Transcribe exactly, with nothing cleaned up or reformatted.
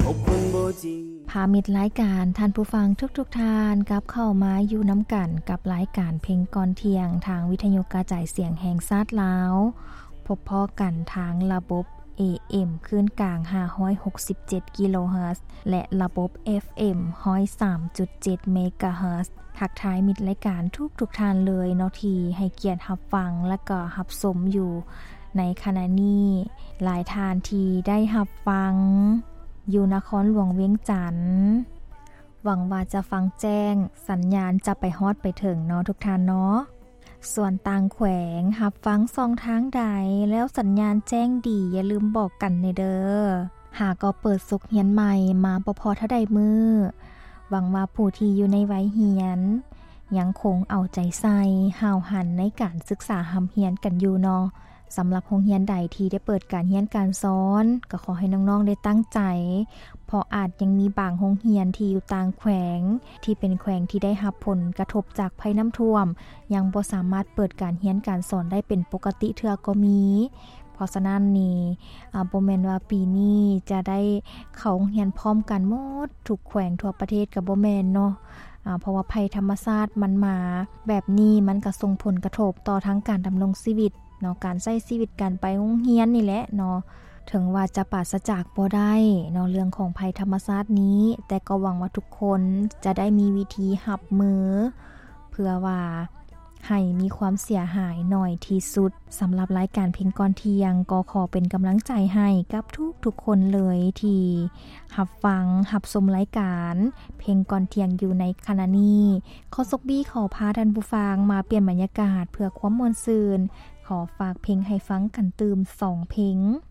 พามิตรรายการท่านผู้ฟังทุกๆทท่านกับเข้ามาอยู่น้ำกันกับรายการเพลงก่อนเที่ยงทางวิทยุกระจายเสียงแห่งชาติลาวพบพอกันทางระบบ เอ เอ็ม คลื่นกลางห้าร้อยหกสิบเจ็ดกิโลเฮิรตซ์และระบบ เอฟ เอ็ม หนึ่งศูนย์สามจุดเจ็ด เมกะเฮิรตซ์ทักทายมิตรรายการทุกๆท่านเลยเนาะที่ให้เกียรติรับฟังและก็รับชมอยู่ในขณะนี้หลายท่านที่ได้รับฟังอยู่นครหลวงเวียงจันทน์หวังว่าจะฟังแจ้งสัญญาณจะไปฮอดไปถึงเนาะทุกท่านเนาะส่วนต่างแขวงรับฟังช่องทางใดแล้วสัญญาณแจ้งดีอย่าลืมบอกกันในเด้อหากก็เปิดสุขเฮียนใหม่มาบ่พอเท่าใดมือหวังว่าผู้ที่อยู่ในวัยเฮียนยังคงเอาใจใส่ห้าวหันในการศึกษาหำเฮียนกันอยู่เนาะสำหรับโรงเรียนใดที่ได้เปิดการเรียนการสอนก็ขอให้น้องๆได้ตั้งใจเพราะอาจยังมีบางโรงเรียนที่อยู่ต่างแขวงที่เป็นแขวงที่ได้รับผลกระทบจากภัยน้ำท่วมยังบ่สามารถเปิดการเรียนการสอนได้เป็นปกติเทื่อก็มีเพราะฉะนั้นนี่อ่าบ่แม่นว่าปีนี้จะได้เข้าโรงเรียนพร้อมกันหมดทุกแขวงทั่วประเทศก็บ่แม่นเนาะอ่าเพราะว่าภัยธรรมชาติมันมาแบบนี้มันก็ส่งผลกระทบต่อทั้งการดำรงชีวิตเนาะการใช้ชีวิตการไปโรงเรียนนี่แหละเนาะถึงว่าจะปราศจากบ่ได้เนาะเรื่องของภัยธรรมชาตินี้แต่ก็หวังว่าทุกคนจะได้มีวิธีรับมือเพื่อว่าให้มีความเสียหายหน่อยที่สุดสำหรับรายการเพลงก่อนเที่ยงก็ขอเป็นกำลังใจให้กับทุกๆคนเลยที่รับฟังรับชมรายการเพลงก่อนเที่ยงอยู่ในขณะนี้ขอสกบี้ขอพาท่านผู้ฟังมาเปลี่ยนบรรยากาศเพื่อความม่วนซื่นขอฝากเพลงให้ฟังกันตื่มสองเพลง